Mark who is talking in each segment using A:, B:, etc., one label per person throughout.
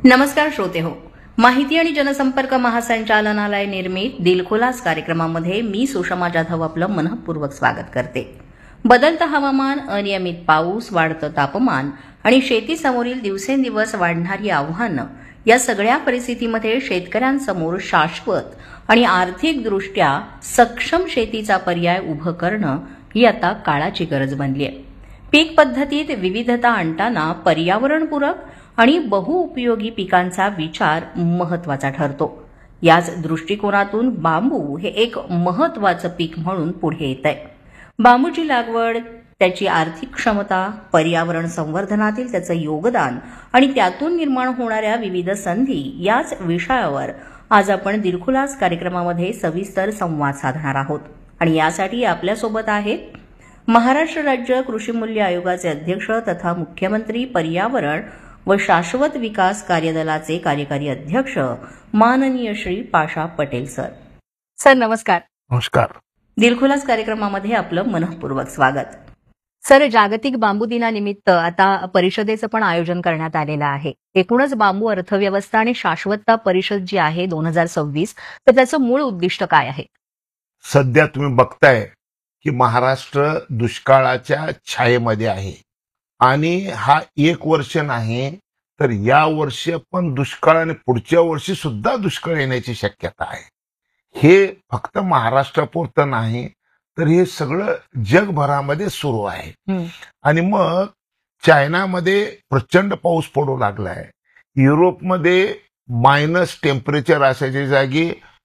A: नमस्कार श्रोते हो, माहिती आणि जनसंपर्क महासंचालनालय निर्मित दिलखुलास कार्यक्रमामध्ये मी सुषमा जाधव आपलं मनःपूर्वक स्वागत करते. बदलतं हवामान, अनियमित पाऊस, वाढतं तापमान आणि शेतीसमोरील दिवसेंदिवस वाढणारी आव्हानं या सगळ्या परिस्थितीमध्ये शेतकऱ्यांसमोर शाश्वत आणि आर्थिकदृष्ट्या सक्षम शेतीचा पर्याय उभं करणं ही आता काळाची गरज बनली आहे. पीक पद्धतीत विविधता आणताना पर्यावरणपूरक आणि बहुउपयोगी पिकांचा विचार महत्वाचा ठरतो. याच दृष्टिकोनातून बांबू हे एक महत्वाचं पीक म्हणून पुढे येत आहे. बांबूची लागवड, त्याची आर्थिक क्षमता, पर्यावरण संवर्धनातील त्याचं योगदान आणि त्यातून निर्माण होणाऱ्या विविध संधी याच विषयावर आज आपण दिलखुलास कार्यक्रमामध्ये सविस्तर संवाद साधणार आहोत. आणि यासाठी आपल्यासोबत आहेत महाराष्ट्र राज्य कृषी मूल्य आयोगाचे अध्यक्ष तथा मुख्यमंत्री पर्यावरण व शाश्वत विकास कार्यदलाचे कार्यकारी अध्यक्ष माननीय श्री पाशा पटेल सर. सर नमस्कार.
B: नमस्कार.
A: दिलखुलास कार्यक्रमामध्ये आपलं मनःपूर्वक स्वागत. सर, जागतिक बांबू दिनानिमित्त आता परिषदेचं पण आयोजन करण्यात आलेलं आहे. एकूणच बांबू अर्थव्यवस्था आणि शाश्वतता परिषद जी आहे 2026, तर त्याचं मूळ उद्दिष्ट काय आहे?
B: सध्या तुम्ही बघताय की महाराष्ट्र दुष्काळाच्या छायेमध्ये आहे आणि हा एक वर्ष नाही तर या वर्षी पण दुष्काळ आणि पुढच्या वर्षी सुद्धा दुष्काळ येण्याची शक्यता आहे. हे फक्त महाराष्ट्रापुरतं नाही तर हे सगळं जगभरामध्ये सुरू आहे. आणि मग चायनामध्ये प्रचंड पाऊस पडू लागलाय. युरोपमध्ये मायनस टेम्परेचर असायच्या जागी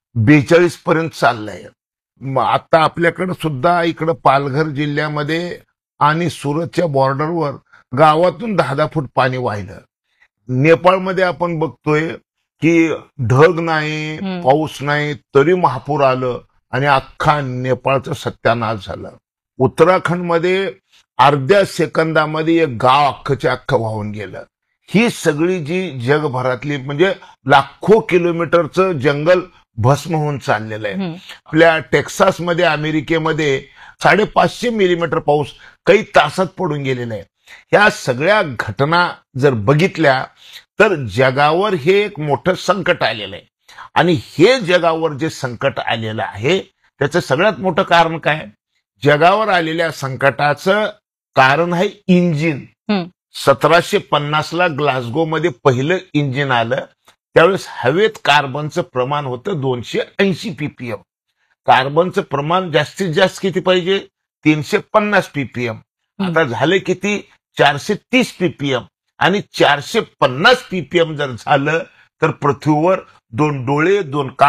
B: 42 पर्यंत चाललंय. आता आपल्याकडे सुद्धा इकडं पालघर जिल्ह्यामध्ये आणि सुरतच्या बॉर्डरवर गावातून 10-10 फूट पाणी वाहिलं. नेपाळमध्ये आपण बघतोय की ढग नाही, पाऊस नाही, तरी महापूर आलं आणि अख्खा नेपाळचं सत्यानाश झालं. उत्तराखंडमध्ये अर्ध्या सेकंदामध्ये एक गाव अख्खच्या अख्खं वाहून गेलं. ही सगळी जी जगभरातली म्हणजे लाखो किलोमीटरचं जंगल भस्म होऊन चाललेलं आहे. आपल्या टेक्सासमध्ये अमेरिकेमध्ये 550 मिलीमीटर पाऊस काही तासात पडून गेलेला आहे. ह्या सगळ्या घटना जर बघितल्या तर जगावर हे एक मोठं संकट आलेलं आहे. आणि हे जगावर जे संकट आलेलं आहे त्याचं सगळ्यात मोठं कारण काय? जगावर आलेल्या संकटाचं कारण आहे इंजिन. 1750ला ग्लासगोमध्ये पहिलं इंजिन आलं. त्यावेळेस हवेत कार्बनचं प्रमाण होतं 280 ppm. कार्बनचं प्रमाण जास्तीत जास्त किती पाहिजे? 350 ppm. आता झाले किती? 430 ppm. आणि 450 ppm जर झालं तर पृथ्वीवर 2 डोळे, 2 कान